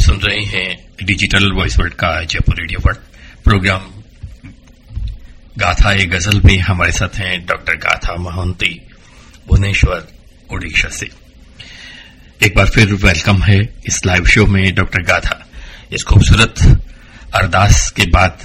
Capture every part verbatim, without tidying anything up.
सुन रहे हैं digital voice world का जयपुर रेडियो पर प्रोग्राम गाथा ए गजल में हमारे साथ हैं डॉक्टर गाथा मोहंती भुवनेश्वर ओडिशा से। एक बार फिर वेलकम है इस लाइव शो में डॉक्टर गाथा। इस खूबसूरत अरदास के बाद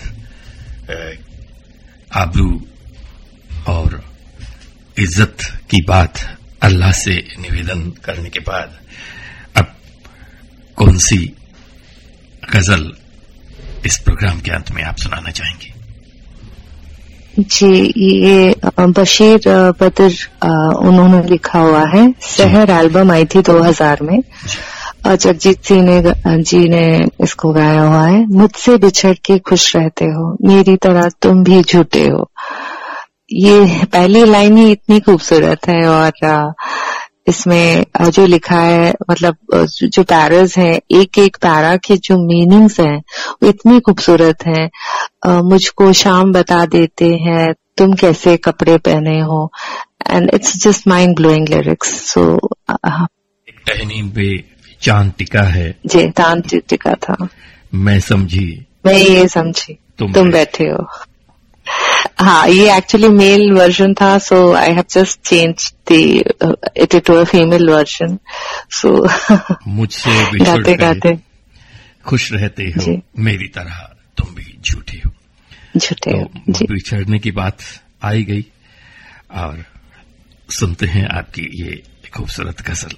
आबरू और इज्जत की बात अल्लाह से निवेदन करने के बाद अब कौन सी गजल इस प्रोग्राम के अंत में आप सुनाना चाहेंगे? जी, ये बशीर बद्र उन्होंने लिखा हुआ है। शहर एल्बम आई थी दो हज़ार में। जगजीत सिंह ने जी ने इसको गाया हुआ है। मुझसे बिछड़ के खुश रहते हो, मेरी तरह तुम भी झूठे हो। ये पहली लाइन ही इतनी खूबसूरत है और इसमें जो लिखा है, मतलब जो पैरास हैं, एक एक पैरा के जो मीनिंग्स हैं वो इतनी खूबसूरत हैं। मुझको शाम बता देते हैं तुम कैसे कपड़े पहने हो, and it's just mind blowing lyrics. सो एक टहनी पे चांद टिका है, जी चांद टिका था, मैं समझी मैं ये समझी तुम, तुम बैठे हो। हाँ, ये एक्चुअली मेल वर्जन था, सो I have just change the it to a female version. सो मुझसे गाते गाते खुश रहते हो, मेरी तरह तुम भी झूठे हो। झूठे हो तो बिछड़ने की बात आई गई और सुनते हैं आपकी ये खूबसूरत गजल।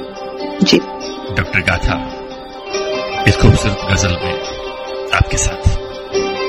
जी डॉक्टर गाथा इस खूबसूरत गजल में आपके साथ।